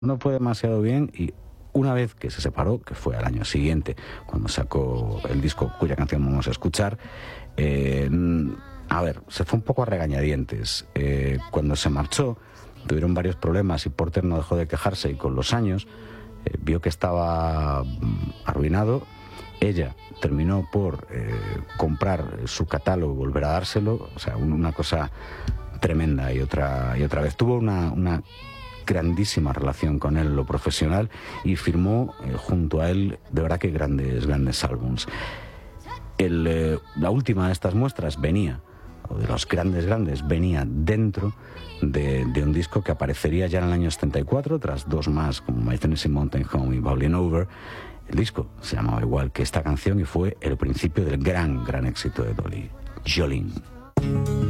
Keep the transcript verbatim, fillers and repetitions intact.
no fue demasiado bien y una vez que se separó, que fue al año siguiente, cuando sacó el disco cuya canción vamos a escuchar, eh, a ver, se fue un poco a regañadientes. Eh, cuando se marchó, tuvieron varios problemas y Porter no dejó de quejarse y con los años eh, vio que estaba arruinado. Ella terminó por eh, comprar su catálogo y volver a dárselo, o sea, una cosa tremenda y otra, y otra vez. Tuvo una... una grandísima relación con él en lo profesional y firmó eh, junto a él de verdad que grandes grandes álbums. El, eh, la última de estas muestras venía, o de los grandes grandes, venía dentro de, de un disco que aparecería ya en el año setenta y cuatro, tras dos más como My Tennessee Mountain Home y Bowling Over. El disco se llamaba igual que esta canción y fue el principio del gran gran éxito de Dolly, Jolene.